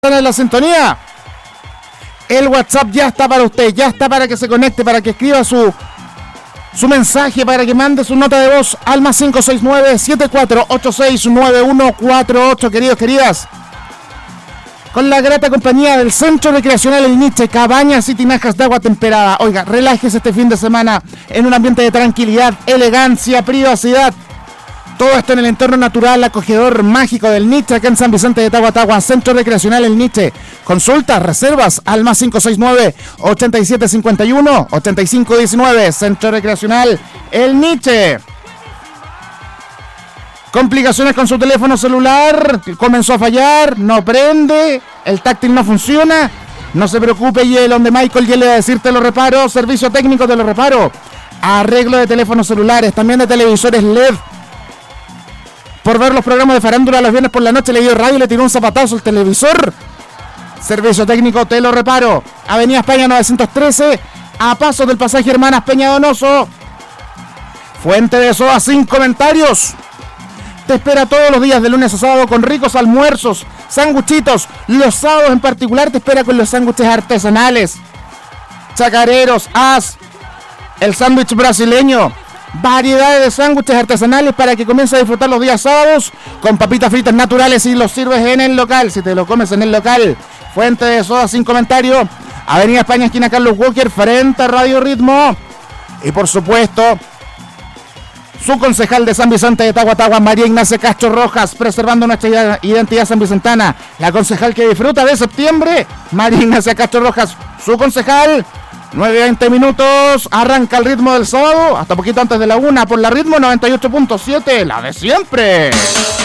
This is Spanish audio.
En la sintonía, el WhatsApp ya está para usted, ya está para que se conecte, para que escriba su mensaje, para que mande su nota de voz al más 569-7486-9148, queridos, queridas. Con la grata compañía del Centro Recreacional El Niche, cabañas y tinajas de agua temperada. Oiga, relájese este fin de semana en un ambiente de tranquilidad, elegancia, privacidad. Todo esto en el entorno natural, acogedor, mágico del Niche, acá en San Vicente de Tahuatahua, Centro Recreacional El Niche. Consultas, reservas al más 569-8751-8519, Centro Recreacional El Niche. Complicaciones con su teléfono celular, comenzó a fallar, no prende, el táctil no funciona. No se preocupe, Yelon de Michael le va a decir te lo reparo, servicio técnico te lo reparo. Arreglo de teléfonos celulares, también de televisores LED. Por ver los programas de farándula los viernes por la noche le dio radio y le tiró un zapatazo al televisor. Servicio técnico te lo reparo. Avenida España 913, a pasos del pasaje Hermanas Peña Donoso. Fuente de soda sin comentarios. Te espera todos los días de lunes a sábado con ricos almuerzos, sanguchitos. Los sábados en particular te espera con los sándwiches artesanales, chacareros, el sándwich brasileño. Variedades de sándwiches artesanales para que comiences a disfrutar los días sábados con papitas fritas naturales y los sirves en el local, si te lo comes en el local. Fuente de soda sin comentario. Avenida España, esquina Carlos Walker, frente a Radio Ritmo. Y por supuesto, su concejal de San Vicente de Tahuatahua, María Ignacia Castro Rojas, preservando nuestra identidad sanvicentana. La concejal que disfruta de septiembre, María Ignacia Castro Rojas, su concejal. 9:20 minutos, arranca el ritmo del sábado, hasta poquito antes de la 1 por la Ritmo 98.7, la de siempre.